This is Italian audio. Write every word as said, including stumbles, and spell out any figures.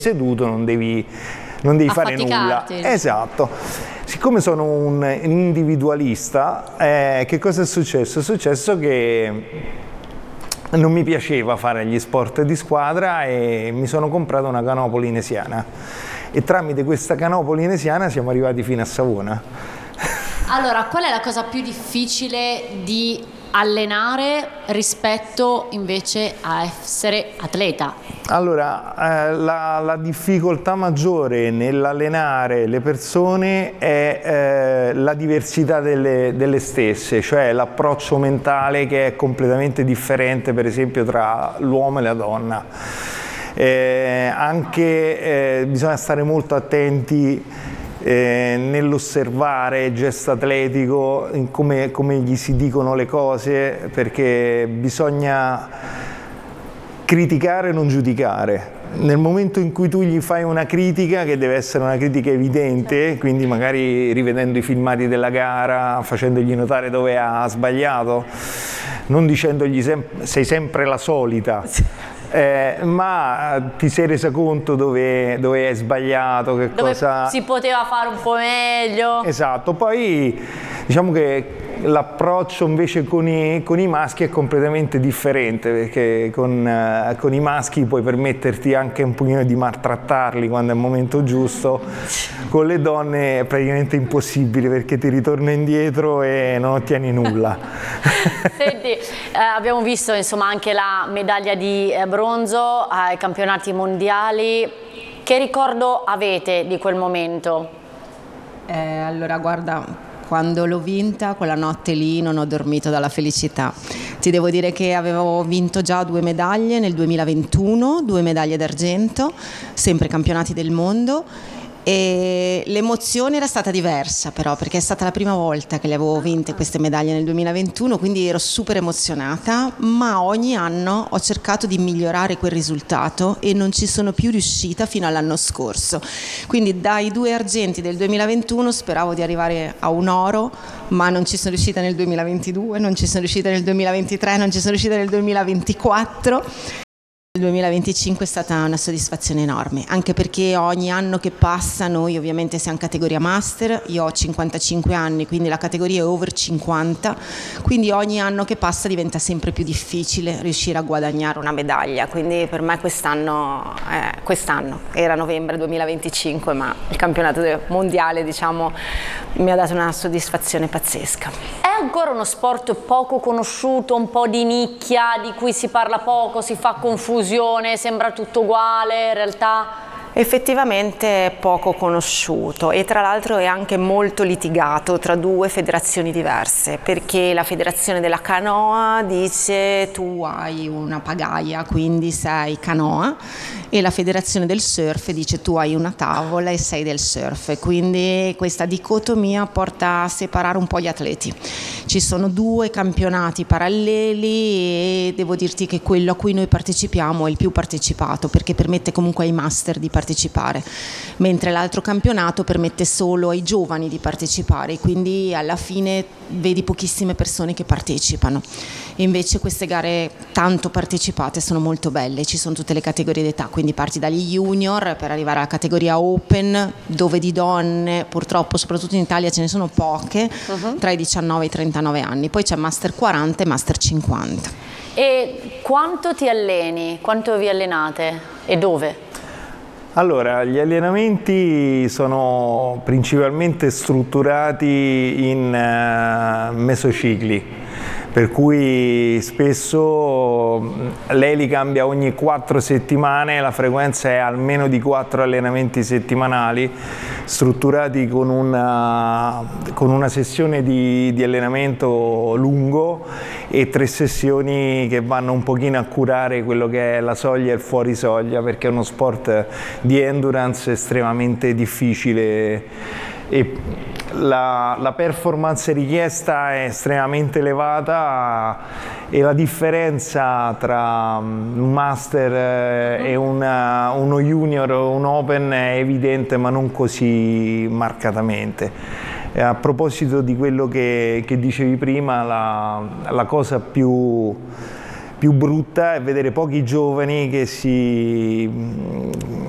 seduto, non devi, non devi fare nulla. Esatto. Siccome sono un individualista, eh, che cosa è successo? È successo che non mi piaceva fare gli sport di squadra e mi sono comprato una canoa polinesiana e tramite questa canoa polinesiana siamo arrivati fino a Savona. Allora, qual è la cosa più difficile di allenare rispetto invece a essere atleta? Allora, eh, la, la difficoltà maggiore nell'allenare le persone è eh, la diversità delle, delle stesse, cioè l'approccio mentale che è completamente differente, per esempio, tra l'uomo e la donna. Eh, anche eh, bisogna stare molto attenti Eh, nell'osservare il gesto atletico, in come, come gli si dicono le cose, perché bisogna criticare e non giudicare. Nel momento in cui tu gli fai una critica, che deve essere una critica evidente, quindi magari rivedendo i filmati della gara, facendogli notare dove ha sbagliato, non dicendogli sem- sei sempre la solita, Eh, ma ti sei resa conto dove, dove hai sbagliato, che dove cosa si poteva fare un po' meglio. Esatto, poi diciamo che l'approccio invece con i, con i maschi è completamente differente, perché con, eh, con i maschi puoi permetterti anche un pochino di maltrattarli quando è il momento giusto, con le donne è praticamente impossibile perché ti ritorna indietro e non ottieni nulla. Senti, eh, abbiamo visto insomma anche la medaglia di eh, bronzo ai campionati mondiali. Che ricordo avete di quel momento? Eh, allora guarda, quando l'ho vinta, quella notte lì non ho dormito dalla felicità. Ti devo dire che avevo vinto già due medaglie nel duemilaventuno, due medaglie d'argento, sempre campionati del mondo, e l'emozione era stata diversa però, perché è stata la prima volta che le avevo vinte queste medaglie nel duemilaventuno, quindi ero super emozionata, ma ogni anno ho cercato di migliorare quel risultato e non ci sono più riuscita fino all'anno scorso. Quindi dai due argenti del duemilaventuno speravo di arrivare a un oro, ma non ci sono riuscita nel duemilaventidue, non ci sono riuscita nel duemilaventitré, non ci sono riuscita nel duemilaventiquattro. Il duemilaventicinque è stata una soddisfazione enorme, anche perché ogni anno che passa, noi ovviamente siamo categoria master, io ho cinquantacinque anni, quindi la categoria è over cinquanta, quindi ogni anno che passa diventa sempre più difficile riuscire a guadagnare una medaglia, quindi per me quest'anno, eh, quest'anno era novembre duemilaventicinque, ma il campionato mondiale, diciamo, mi ha dato una soddisfazione pazzesca. È ancora uno sport poco conosciuto, un po' di nicchia, di cui si parla poco, si fa confusione, sembra tutto uguale, in realtà effettivamente è poco conosciuto e tra l'altro è anche molto litigato tra due federazioni diverse, perché la federazione della canoa dice tu hai una pagaia quindi sei canoa, e la federazione del surf dice tu hai una tavola e sei del surf, quindi questa dicotomia porta a separare un po' gli atleti. Ci sono due campionati paralleli e devo dirti che quello a cui noi partecipiamo è il più partecipato, perché permette comunque ai master di partecipare, mentre l'altro campionato permette solo ai giovani di partecipare, quindi alla fine vedi pochissime persone che partecipano. E invece queste gare tanto partecipate sono molto belle, ci sono tutte le categorie d'età, quindi parti dagli junior per arrivare alla categoria open, dove di donne purtroppo soprattutto in Italia ce ne sono poche, uh-huh. tra i diciannove e i trentanove anni, poi c'è master quaranta e master cinquanta. E quanto ti alleni? Quanto vi allenate? E dove? Allora, gli allenamenti sono principalmente strutturati in uh, mesocicli, per cui spesso lei li cambia ogni quattro settimane, la frequenza è almeno di quattro allenamenti settimanali, strutturati con una, con una sessione di, di allenamento lungo e tre sessioni che vanno un pochino a curare quello che è la soglia e il fuori soglia, perché è uno sport di endurance estremamente difficile e la, la performance richiesta è estremamente elevata e la differenza tra un master e una, uno junior o un open è evidente, ma non così marcatamente. A proposito di quello che, che dicevi prima, la, la cosa più più brutta è vedere pochi giovani che si